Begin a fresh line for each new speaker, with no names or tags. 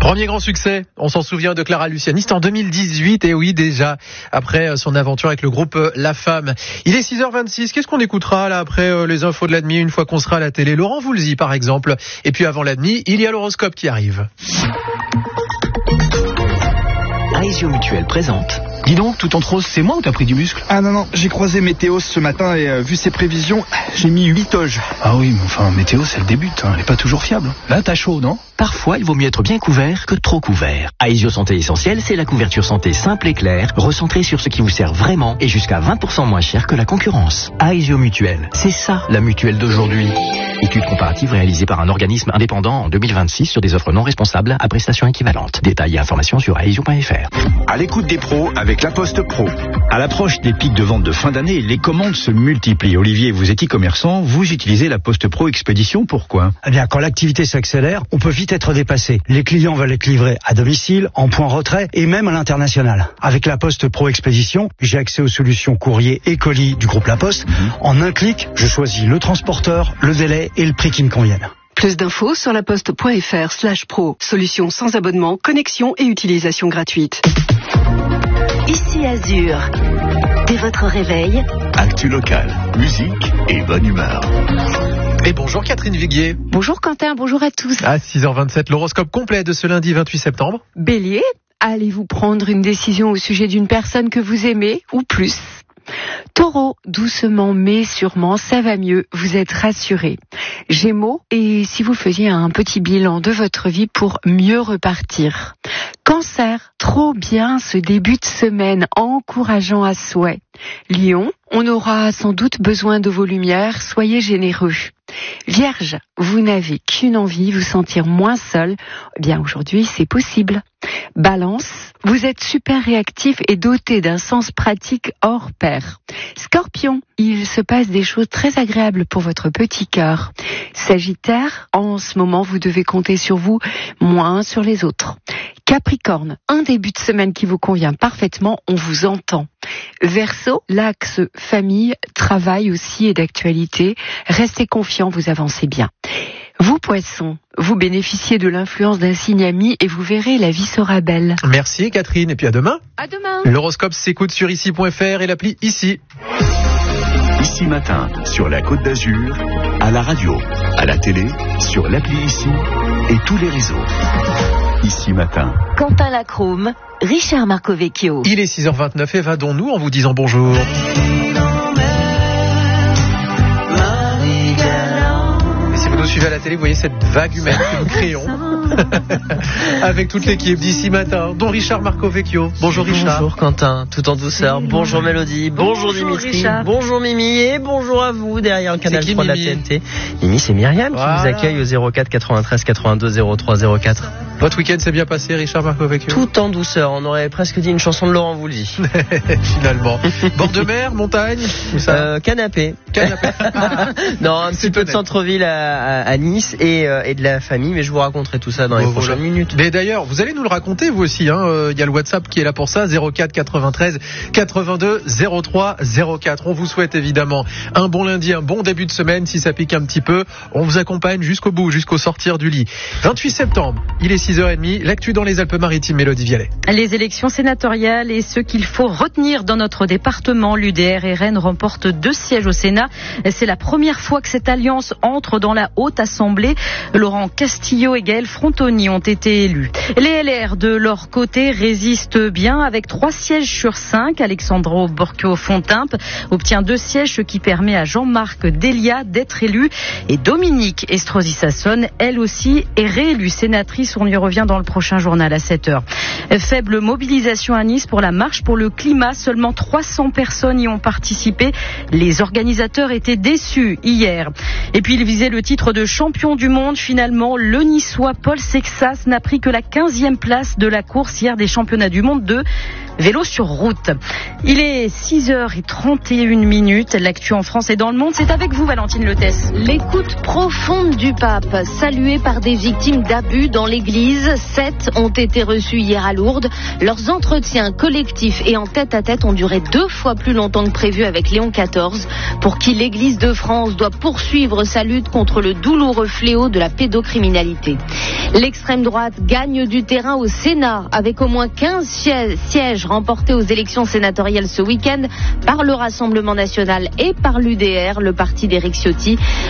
Premier grand succès, on s'en souvient de Clara Luciani, c'était en 2018, et oui déjà, après son aventure avec le groupe La Femme. Il est 6h26, qu'est-ce qu'on écoutera là après les infos de la demi, une fois qu'on sera à la télé? Laurent Voulzy par exemple, et puis avant la demi, il y a l'horoscope qui arrive.
Aesio Mutuel présente. Dis donc, tout en rose, c'est moi ou t'as pris du muscle?
Ah non, j'ai croisé Météos ce matin et vu ses prévisions, j'ai mis 8 toges.
Ah oui, mais enfin, Météos, elle débute, elle est pas toujours fiable. Là, t'as chaud, non? Parfois, il vaut mieux être bien couvert que trop couvert. Aesio Santé Essentielle, c'est la couverture santé simple et claire, recentrée sur ce qui vous sert vraiment et jusqu'à 20% moins cher que la concurrence. Aesio Mutuel, c'est ça, la mutuelle d'aujourd'hui. Étude comparative réalisée par un organisme indépendant en 2026 sur des offres non responsables à prestations équivalentes. Détails et informations sur aesio.fr.
À l'écoute des pros avec La Poste Pro. À l'approche des pics de vente de fin d'année, les commandes se multiplient. Olivier, vous êtes e-commerçant, vous utilisez La Poste Pro Expédition, pourquoi?
Eh bien, quand l'activité s'accélère, on peut vite être dépassé. Les clients veulent être livrés à domicile, en point retrait et même à l'international. Avec La Poste Pro Expédition, j'ai accès aux solutions courrier et colis du groupe La Poste. En un clic, je choisis le transporteur, le délai et le prix qui me conviennent.
Plus d'infos sur laposte.fr/pro. Solution sans abonnement, connexion et utilisation gratuite.
Ici Azur. Dès votre réveil,
Actu locale, musique et bonne humeur.
Et bonjour Catherine Viguier.
Bonjour Quentin, bonjour à tous.
À 6h27, l'horoscope complet de ce lundi 28 septembre.
Bélier, allez-vous prendre une décision au sujet d'une personne que vous aimez ou plus? Taureau, doucement mais sûrement, ça va mieux, vous êtes rassuré. Gémeaux, et si vous faisiez un petit bilan de votre vie pour mieux repartir? Cancer, trop bien ce début de semaine, encourageant à souhait. Lion, on aura sans doute besoin de vos lumières, soyez généreux. Vierge, vous n'avez qu'une envie, vous sentir moins seul. Eh bien aujourd'hui, c'est possible. Balance, vous êtes super réactif et doté d'un sens pratique hors pair. Scorpion, il se passe des choses très agréables pour votre petit cœur. Sagittaire, en ce moment, vous devez compter sur vous, moins sur les autres. Capricorne, un début de semaine qui vous convient parfaitement, on vous entend. Verseau, l'axe famille, travail aussi est d'actualité. Restez confiant, vous avancez bien. Vous Poissons, vous bénéficiez de l'influence d'un signe ami et vous verrez, la vie sera belle.
Merci Catherine, et puis à demain.
À demain.
L'horoscope s'écoute sur ici.fr et l'appli Ici.
Ici matin, sur la Côte d'Azur, à la radio, à la télé, sur l'appli Ici et tous les réseaux. Ici matin.
Quentin Lacrome, Richard Marcovecchio.
Il est 6h29, évadons-nous en vous disant bonjour. Et si vous nous suivez à la télé, vous voyez cette vague humaine que nous créons avec toute l'équipe d'Ici Matin, dont Richard Marcovecchio. Bonjour Richard.
Bonjour Quentin, tout en douceur. Bonjour Mélodie, bonjour Dimitri,
Richard.
bonjour Mimi et bonjour à vous derrière le canal 3 de la
Mimi
TNT. Mimi, c'est Myriam qui vous accueille au 04 93 82 03 04.
Votre week-end s'est bien passé, Richard Marcovecchio?
Tout en douceur, on aurait presque dit une chanson de Laurent Voulzy.
Finalement. Bord de mer, montagne ou ça
Canapé. Non, un petit peu de centre-ville à Nice et de la famille, mais je vous raconterai tout ça dans les prochaines minutes.
Mais d'ailleurs, vous allez nous le raconter vous aussi, hein. Il y a le WhatsApp qui est là pour ça, 04 93 82 03 04. On vous souhaite évidemment un bon lundi, un bon début de semaine. Si ça pique un petit peu, on vous accompagne jusqu'au bout, jusqu'au sortir du lit. 28 septembre, il est 6h30, l'actu dans les Alpes-Maritimes, Mélodie Vialet.
Les élections sénatoriales et ce qu'il faut retenir dans notre département, l'UDR et Rennes remportent 2 sièges au Sénat. C'est la première fois que cette alliance entre dans la Haute Assemblée. Laurent Castillo et Gaël Frontoni ont été élus. Les LR, de leur côté, résistent bien avec 3 sièges sur 5. Alexandro Borchio-Fontimp obtient 2 sièges, ce qui permet à Jean-Marc Delia d'être élu. Et Dominique Estrosi-Sassone, elle aussi, est réélue sénatrice. On y revient dans le prochain journal à 7h. Faible mobilisation à Nice pour la marche pour le climat. Seulement 300 personnes y ont participé. Les organisateurs étaient déçus hier. Et puis, il visait le titre de champion du monde. Finalement, le Niçois Paul Sexas n'a pris que la 15e place de la course hier des championnats du monde de vélo sur route. Il est 6h31. L'actu en France et dans le monde, c'est avec vous Valentine Lethès.
L'écoute profonde du pape, salué par des victimes d'abus dans l'église. 7 ont été reçus hier à Lourdes. Leurs entretiens collectifs et en tête-à-tête ont duré 2 fois plus longtemps que prévu avec Léon XIV, pour qui l'église de France doit poursuivre sa lutte contre le douloureux fléau de la pédocriminalité. L'extrême droite gagne du terrain au Sénat avec au moins 15 sièges remportés aux élections sénatoriales ce week-end par le Rassemblement national et par l'UDR, le parti d'Éric Ciotti.